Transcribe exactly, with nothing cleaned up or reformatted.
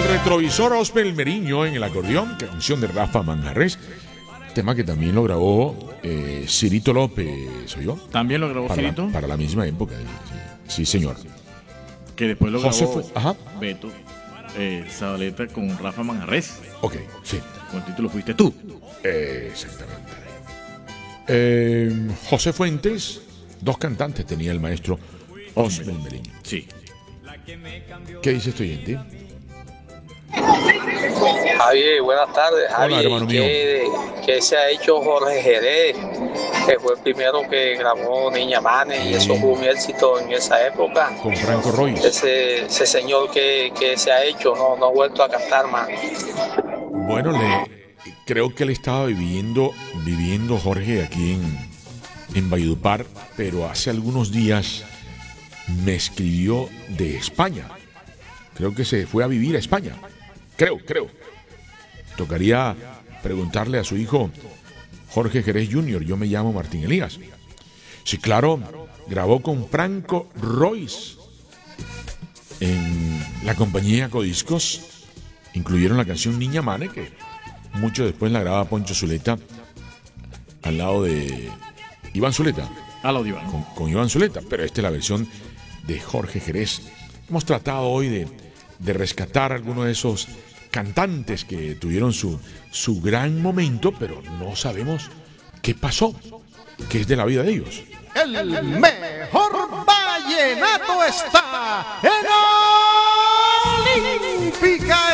retrovisor Osmel Meriño en el acordeón, canción de Rafa Manjarres, tema que también lo grabó eh, Cirito López, ¿soy yo? También lo grabó para Cirito. La, para la misma época, sí, sí señor. Que después lo José grabó fue, ajá. Beto eh, Zabaleta con Rafa Manjarres. Ok, sí. Con el título Fuiste Tú. Eh, exactamente. Eh, José Fuentes, dos cantantes tenía el maestro Osmel Meriño. Sí. ¿Qué dice este oyente? Javier, buenas tardes. Javier, Hola, hermano mío. ¿qué, qué se ha hecho Jorge Jerez? Que fue el primero que grabó Niña Manes y eso fue un éxito en esa época. Con Franco Royce. Ese, ese señor que, que se ha hecho, no, no ha vuelto a cantar más. Bueno, le, creo que él estaba viviendo, viviendo Jorge aquí en, en Valledupar, pero hace algunos días me escribió de España. Creo que se fue a vivir a España. Creo, creo. Tocaría preguntarle a su hijo Jorge Jerez junior Yo me llamo Martín Elías. Sí, claro, grabó con Franco Royce en la compañía Codiscos. Incluyeron la canción Niña Mane, que mucho después la grababa Poncho Zuleta al lado de Iván Zuleta. Al lado de Iván. Con, con Iván Zuleta, pero esta es la versión de Jorge Jerez. Hemos tratado hoy de, de rescatar algunos de esos cantantes que tuvieron su, su gran momento, pero no sabemos qué pasó, qué es de la vida de ellos. El mejor vallenato está en Olímpica